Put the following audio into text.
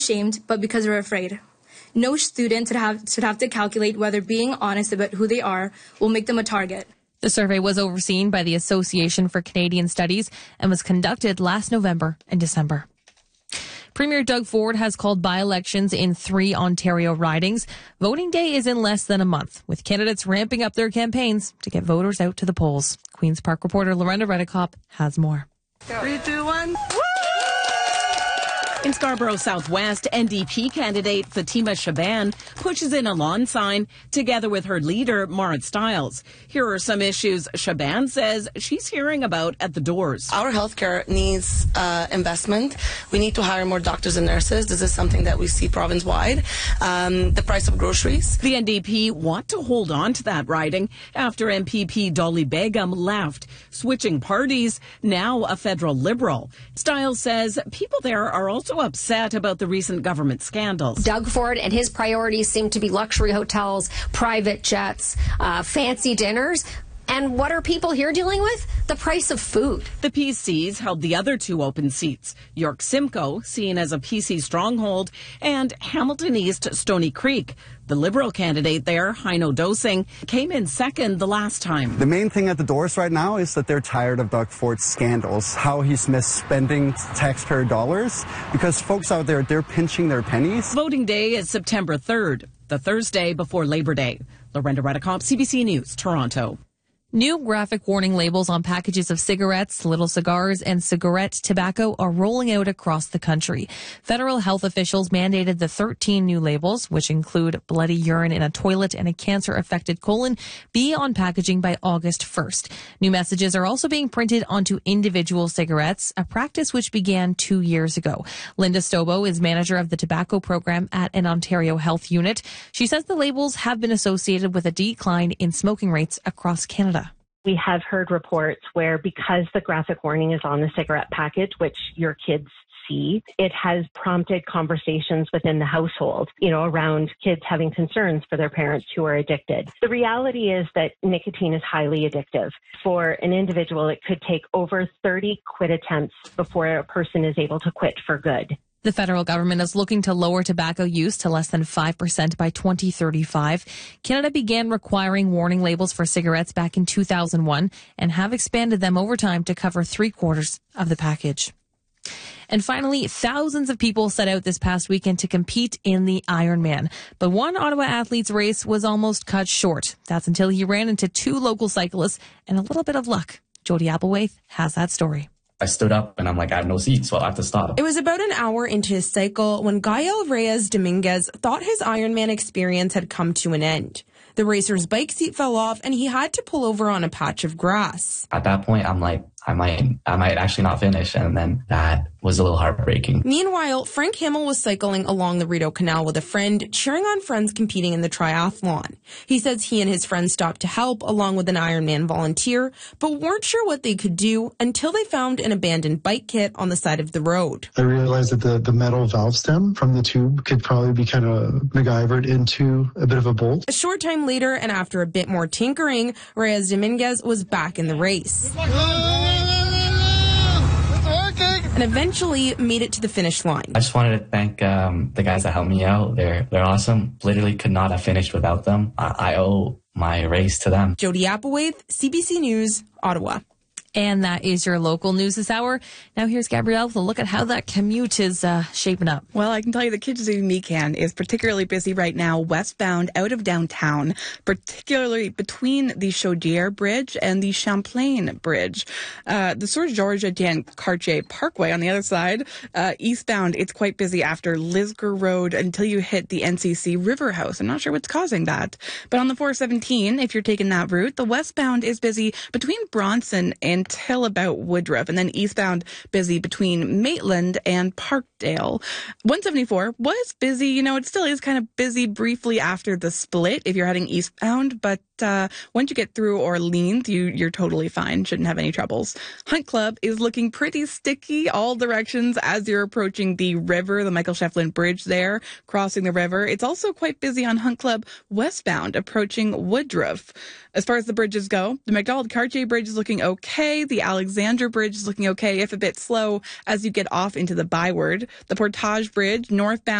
ashamed, but because they're afraid. No student should have to calculate whether being honest about who they are will make them a target. The survey was overseen by the Association for Canadian Studies and was conducted last November and December. Premier Doug Ford has called by-elections in 3 Ontario ridings. Voting day is in less than a month, with candidates ramping up their campaigns to get voters out to the polls. Queen's Park reporter Lorenda Redekop has more. 3, 2, 1. In Scarborough Southwest, NDP candidate Fatima Shaban pushes in a lawn sign together with her leader, Marit Stiles. Here are some issues Shaban says she's hearing about at the doors. Our healthcare needs investment. We need to hire more doctors and nurses. This is something that we see province-wide. The price of groceries. The NDP want to hold on to that riding after MPP Dolly Begum left, switching parties, now a federal Liberal. Stiles says people there are also upset about the recent government scandals. Doug Ford and his priorities seem to be luxury hotels, private jets, fancy dinners. And what are people here dealing with? The price of food. The PCs held the other 2 open seats. York Simcoe, seen as a PC stronghold, and Hamilton East Stony Creek. The Liberal candidate there, Heino Dosing, came in second the last time. The main thing at the doors right now is that they're tired of Doug Ford's scandals, how he's misspending taxpayer dollars, because folks out there, they're pinching their pennies. Voting day is September 3rd, the Thursday before Labor Day. Lorenda Redekop, CBC News, Toronto. New graphic warning labels on packages of cigarettes, little cigars, and cigarette tobacco are rolling out across the country. Federal health officials mandated the 13 new labels, which include bloody urine in a toilet and a cancer-affected colon, be on packaging by August 1st. New messages are also being printed onto individual cigarettes, a practice which began 2 years ago. Linda Stobo is manager of the tobacco program at an Ontario health unit. She says the labels have been associated with a decline in smoking rates across Canada. We have heard reports where because the graphic warning is on the cigarette package, which your kids see, it has prompted conversations within the household, around kids having concerns for their parents who are addicted. The reality is that nicotine is highly addictive. For an individual, it could take over 30 quit attempts before a person is able to quit for good. The federal government is looking to lower tobacco use to less than 5% by 2035. Canada began requiring warning labels for cigarettes back in 2001 and have expanded them over time to cover 3/4 of the package. And finally, thousands of people set out this past weekend to compete in the Ironman. But one Ottawa athlete's race was almost cut short. That's until he ran into 2 local cyclists and a little bit of luck. Jody Applewhite has that story. I stood up and I'm like, I have no seat, so I'll have to stop. It was about an hour into his cycle when Gael Reyes Dominguez thought his Ironman experience had come to an end. The racer's bike seat fell off and he had to pull over on a patch of grass. At that point, I'm like, I might actually not finish. And then that was a little heartbreaking. Meanwhile, Frank Himmel was cycling along the Rideau Canal with a friend, cheering on friends competing in the triathlon. He says he and his friends stopped to help along with an Ironman volunteer, but weren't sure what they could do until they found an abandoned bike kit on the side of the road. I realized that the metal valve stem from the tube could probably be kind of MacGyvered into a bit of a bolt. A short time later, and after a bit more tinkering, Reyes Dominguez was back in the race. And eventually made it to the finish line. I just wanted to thank the guys that helped me out. They're awesome. Literally could not have finished without them. I owe my race to them. Jody Applewhite, CBC News, Ottawa. And that is your local news this hour. Now here's Gabrielle with a look at how that commute is shaping up. Well, I can tell you the Kitchener-Meekan is particularly busy right now westbound out of downtown, particularly between the Chaudière Bridge and the Champlain Bridge. The Sir George Etienne Cartier Parkway on the other side, eastbound, it's quite busy after Lisgar Road until you hit the NCC River House. I'm not sure what's causing that. But on the 417, if you're taking that route, the westbound is busy between Bronson until about Woodruff, and then eastbound busy between Maitland and Parkdale. 174 was busy. It still is kind of busy briefly after the split if you're heading eastbound, but once you get through Orleans, you're totally fine. Shouldn't have any troubles. Hunt Club is looking pretty sticky all directions as you're approaching the river, the Michael Shefflin Bridge there, crossing the river. It's also quite busy on Hunt Club westbound, approaching Woodruff. As far as the bridges go, the McDonald-Cartier Bridge is looking okay. The Alexandra Bridge is looking okay, if a bit slow as you get off into the Byward. The Portage Bridge northbound